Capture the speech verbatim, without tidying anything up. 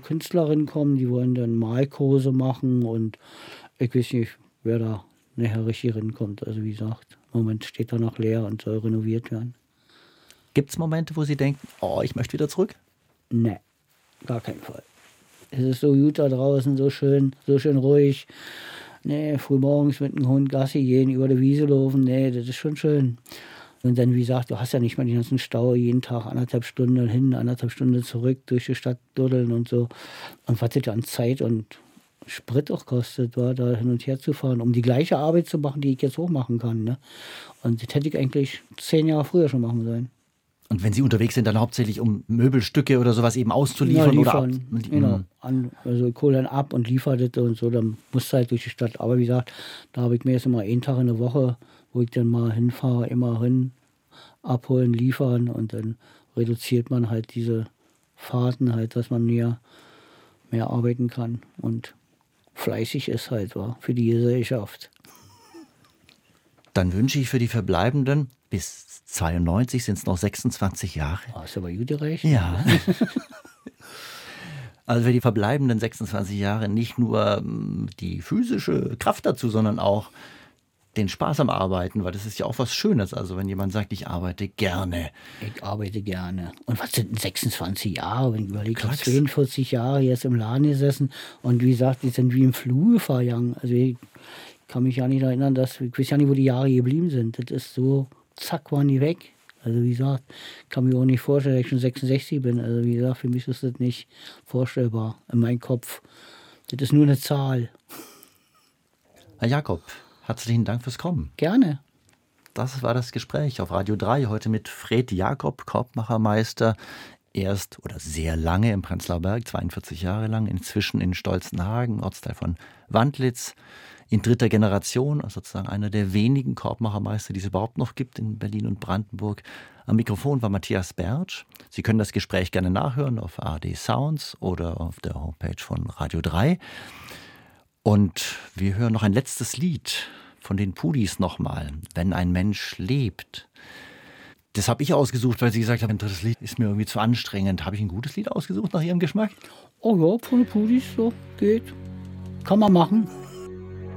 Künstlerinnen kommen, die wollen dann Malkurse machen und ich weiß nicht, wer da nachher richtig hinkommt. Also wie gesagt, im Moment steht da noch leer und soll renoviert werden. Gibt es Momente, wo Sie denken, oh, ich möchte wieder zurück? Nee, gar keinen Fall. Es ist so gut da draußen, so schön, so schön ruhig. Nee, frühmorgens mit dem Hund Gassi gehen, über die Wiese laufen, nee, das ist schon schön. Und dann, wie gesagt, du hast ja nicht mal den ganzen Stau, jeden Tag anderthalb Stunden hin, anderthalb Stunden zurück durch die Stadt duddeln und so. Und was das ja an Zeit und Sprit auch kostet, war da hin und her zu fahren, um die gleiche Arbeit zu machen, die ich jetzt auch machen kann. Ne? Und das hätte ich eigentlich zehn Jahre früher schon machen sollen. Und wenn Sie unterwegs sind, dann hauptsächlich um Möbelstücke oder sowas eben auszuliefern? Ja, oder ab? liefern, genau. An, also ich hole dann ab und liefere das und so, dann musst du halt durch die Stadt. Aber wie gesagt, da habe ich mir jetzt immer einen Tag in der Woche, wo ich dann mal hinfahre, immer hin, abholen, liefern und dann reduziert man halt diese Fahrten halt, dass man mehr, mehr arbeiten kann und fleißig ist halt, war für die Gesellschaft. Dann wünsche ich für die Verbleibenden, bis zweiundneunzig sind es noch sechsundzwanzig Jahre. Oh, ist aber gut gerecht. Ja. Also für die verbleibenden sechsundzwanzig Jahre nicht nur die physische Kraft dazu, sondern auch den Spaß am Arbeiten, weil das ist ja auch was Schönes. Also wenn jemand sagt, ich arbeite gerne. Ich arbeite gerne. Und was sind denn sechsundzwanzig Jahre? Wenn ich überlege, ich habe zweiundvierzig Jahre jetzt im Laden gesessen und wie gesagt, die sind wie im Fluge vergangen. Also ich kann mich ja nicht erinnern, dass, ich weiß ja nicht, wo die Jahre geblieben sind. Das ist so, zack, waren die weg. Also wie gesagt, kann mir auch nicht vorstellen, dass ich schon sechsundsechzig bin. Also wie gesagt, für mich ist das nicht vorstellbar in meinem Kopf. Das ist nur eine Zahl. Herr Jakob, herzlichen Dank fürs Kommen. Gerne. Das war das Gespräch auf Radio drei, heute mit Fred Jakob, Korbmachermeister. Erst oder sehr lange im Prenzlauer Berg, zweiundvierzig Jahre lang, inzwischen in Stolzenhagen, Ortsteil von Wandlitz. In dritter Generation, also sozusagen einer der wenigen Korbmachermeister, die es überhaupt noch gibt in Berlin und Brandenburg. Am Mikrofon war Matthias Bertsch. Sie können das Gespräch gerne nachhören auf A R D Sounds oder auf der Homepage von Radio drei. Und wir hören noch ein letztes Lied von den Pudis nochmal. Wenn ein Mensch lebt. Das habe ich ausgesucht, weil Sie gesagt haben, das Lied ist mir irgendwie zu anstrengend. Habe ich ein gutes Lied ausgesucht nach Ihrem Geschmack? Oh ja, von den Pudis, so geht. Kann man machen.